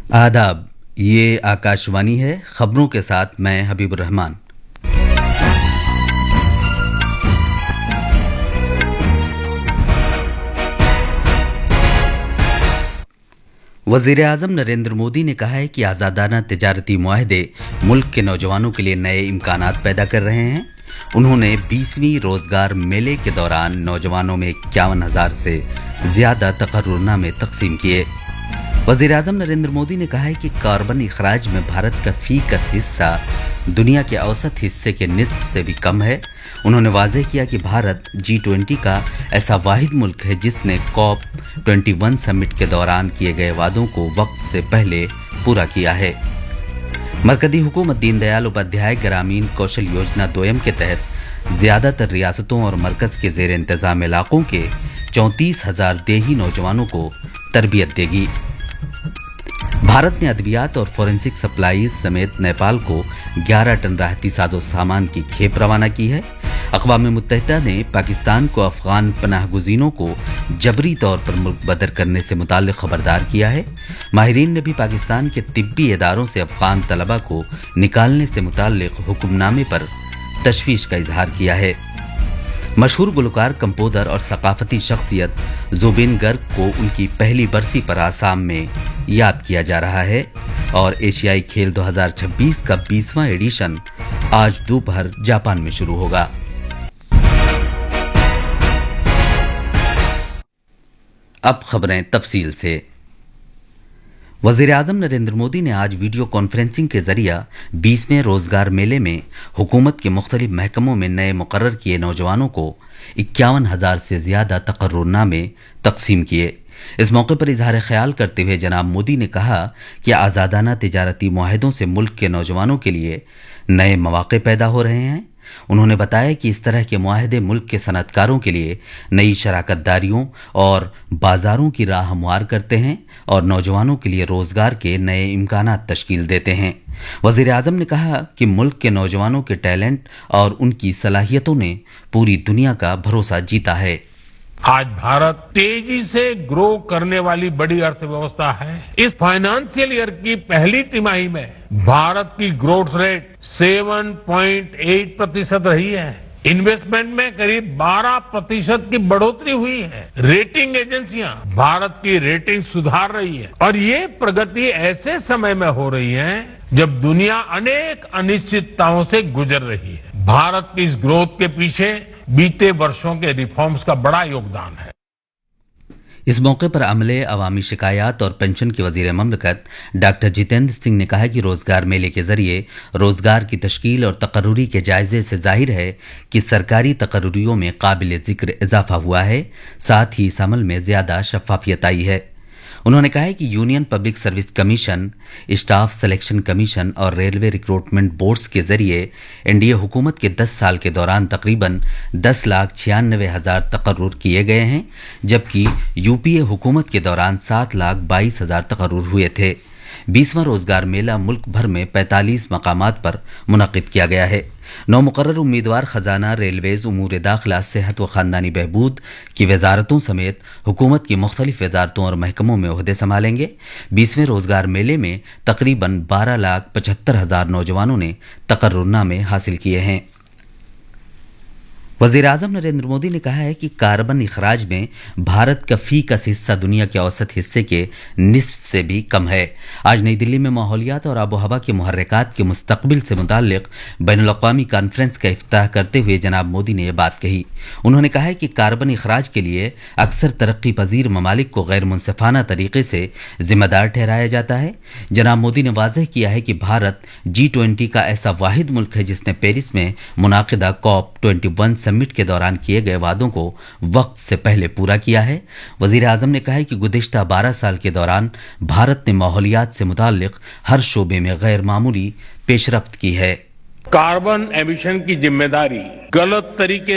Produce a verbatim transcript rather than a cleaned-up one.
आदाब, ये आकाशवाणी है। खबरों के साथ मैं हबीब रहमान। वज़ीर आज़म नरेंद्र मोदी ने कहा है कि आज़ादाना तिजारती मुआहदे मुल्क के नौजवानों के लिए नए इम्कानात पैदा कर रहे हैं। उन्होंने बीसवीं रोजगार मेले के दौरान नौजवानों में इक्यावन हजार से ज्यादा तकर्रुरनामे तकसीम किए। वज़ीर आज़म नरेंद्र मोदी ने कहा है कि कार्बन इखराज में भारत का फीसद हिस्सा दुनिया के औसत हिस्से के निस्फ से भी कम है। उन्होंने वाज़ेह किया कि भारत जी ट्वेंटी का ऐसा वाहिद मुल्क है जिसने कॉप इक्कीस समिट के दौरान किए गए वादों को वक्त से पहले पूरा किया है। मरकजी हुकूमत दीनदयाल उपाध्याय ग्रामीण कौशल योजना दोयम के तहत ज्यादातर रियासतों और मरकज के जेर इंतजाम इलाकों के चौंतीस हजार देही नौजवानों को तरबियत देगी। भारत ने अद्वियात और फोरेंसिक सप्लाईज समेत नेपाल को ग्यारह टन राहती साजो सामान की खेप रवाना की है। अक़वाम मुत्तहिदा ने पाकिस्तान को अफगान पनाहगुज़ीनों को जबरी तौर पर मुल्क बदर करने से मुताल्लिक़ खबरदार किया है। माहिरीन ने भी पाकिस्तान के तिब्बी इदारों से अफगान तलबा को निकालने से मुताल्लिक़ हुक्मनामे पर तशवीश का इजहार किया है। मशहूर गुलकार, कंपोजर और सकाफती शख्सियत जुबिन गर्ग को उनकी पहली बरसी पर आसाम में याद किया जा रहा है और एशियाई खेल दो हज़ार छब्बीस का बीसवां एडिशन आज दोपहर जापान में शुरू होगा। अब खबरें तफसील से। वज़ीर आज़म नरेंद्र मोदी ने आज वीडियो कॉन्फ्रेंसिंग के जरिए बीसवें रोजगार मेले में हुकूमत के मुख्तलिफ महकमों में नए मुकर्रर किए नौजवानों को इक्यावन हजार से ज्यादा तकर्रुरनामे तकसीम किए। इस मौके पर इजहार ख्याल करते हुए जनाब मोदी ने कहा कि आज़ादाना तिजारती मुआहदों से मुल्क के नौजवानों के लिए नए मौके पैदा हो रहे हैं। उन्होंने बताया कि इस तरह के मुआहदे मुल्क के सनअतकारों के लिए नई शराकतदारियों और बाजारों की राह हमवार करते हैं और नौजवानों के लिए रोजगार के नए इम्कानात तश्कील देते हैं। वज़ीर आज़म ने कहा कि मुल्क के नौजवानों के टैलेंट और उनकी सलाहियतों ने पूरी दुनिया का भरोसा जीता है। आज भारत तेजी से ग्रो करने वाली बड़ी अर्थव्यवस्था है। इस फाइनेंशियल ईयर की पहली तिमाही में भारत की ग्रोथ रेट सात पॉइंट आठ प्रतिशत रही है। इन्वेस्टमेंट में करीब बारह प्रतिशत की बढ़ोतरी हुई है। रेटिंग एजेंसियां भारत की रेटिंग सुधार रही है और ये प्रगति ऐसे समय में हो रही है जब दुनिया अनेक अनिश्चितताओं से गुजर रही है। भारत की इस ग्रोथ के पीछे बीते वर्षों के रिफॉर्म्स का बड़ा योगदान है। इस मौके पर अमले, अवामी शिकायत और पेंशन के वजीर ममलकत डॉक्टर जितेंद्र सिंह ने कहा कि रोजगार मेले के जरिए रोजगार की तश्कील और तकर्रुरी के जायजे से जाहिर है कि सरकारी तकर्रुरियों में काबिल जिक्र इजाफा हुआ है, साथ ही इस अमल में ज्यादा शफाफियत आई है। उन्होंने कहा है कि union public service commission, staff selection commission और रेलवे रिक्रूटमेंट बोर्ड्स के जरिए एनडीए हुकूमत के दस साल के दौरान तकरीबन दस लाख छियानवे हजार तकर्रुर किए गए हैं, जबकि यूपीए हुकूमत के दौरान सात लाख बाईस हजार तकर्रुर हुए थे। बीसवां रोजगार मेला मुल्क भर में पैंतालीस मकामात पर मुनक़िद किया गया है। नौ मुकर्रर उम्मीदवार खजाना, रेलवेज, उमूर दाखिला, सेहत व खानदानी बहबूद की वजारतों समेत हुकूमत की मुख्तलिफ वजारतों और महकमों में ओहदे संभालेंगे। बीसवें रोजगार मेले में तकरीबन बारह लाख पचहत्तर हजार नौजवानों ने तकर्रुरनामे हासिल किए हैं। वज़ीर आज़म नरेंद्र मोदी ने कहा है कि कार्बन इखराज में भारत का फीसद हिस्सा दुनिया के औसत हिस्से के निस्फ से भी कम है। आज नई दिल्ली में माहौलियात और आबो हवा के मुहर्रिकात के मुस्तकबिल से मुताल्लिक बैनुल-अक़वामी कॉन्फ्रेंस का इफ्ताह करते हुए जनाब मोदी ने यह बात कही। उन्होंने कहा है कि कार्बन इखराज के लिए अक्सर तरक्की पजीर ममालिक को गैर मुनसिफाना तरीके से जिम्मेदार ठहराया जाता है। जनाब मोदी ने वाज़ेह किया है कि भारत जी ट्वेंटी का ऐसा वाहिद मुल्क है जिसने पेरिस में मुनाकिदा कॉप इक्कीस समिट के दौरान किए गए वादों को वक्त से पहले पूरा किया है। वजीर आजम ने कहा है कि गुज़िश्ता बारह साल के दौरान भारत ने माहौलियात से मुताल्लिक हर शोबे में गैर मामूली पेशरफ्त की है। कार्बन एमिशन की जिम्मेदारी गलत तरीके